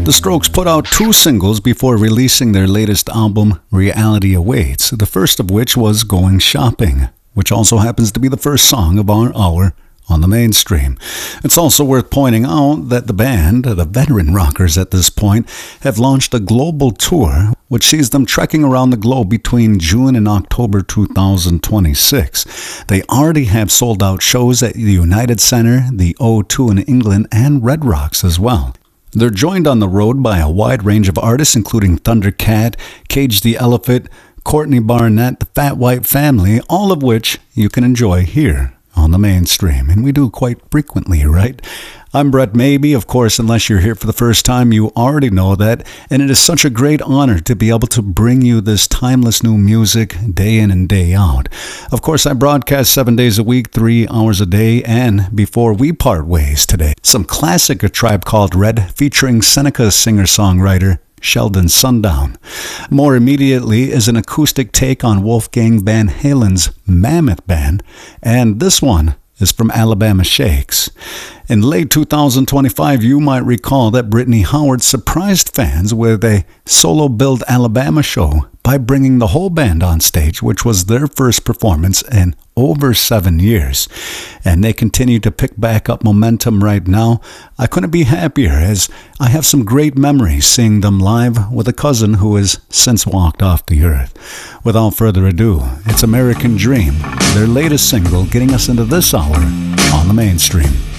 The Strokes put out 2 singles before releasing their latest album, Reality Awaits, the first of which was Going Shopping, which also happens to be the first song of our hour on the mainstream. It's also worth pointing out that the band, the veteran rockers at this point, have launched a global tour, which sees them trekking around the globe between June and October 2026. They already have sold-out shows at the United Center, the O2 in England, and Red Rocks as well. They're joined on the road by a wide range of artists, including Thundercat, Cage the Elephant, Courtney Barnett, the Fat White Family, all of which you can enjoy here on the mainstream, and we do quite frequently, right? I'm Brett Maybe. Of course, unless you're here for the first time, you already know that, and it is such a great honor to be able to bring you this timeless new music day in and day out. Of course, I broadcast 7 days a week, 3 hours a day, and before we part ways today, some classic A Tribe Called Red featuring Seneca singer-songwriter Sheldon Sundown. More immediately is an acoustic take on Wolfgang Van Halen's Mammoth Band, and this one is from Alabama Shakes. In late 2025, you might recall that Brittany Howard surprised fans with a solo-billed Alabama show by bringing the whole band on stage, which was their first performance in over 7 years. And they continue to pick back up momentum right now. I couldn't be happier, as I have some great memories seeing them live with a cousin who has since walked off the earth. Without further ado, it's American Dream, their latest single, getting us into this hour on the mainstream.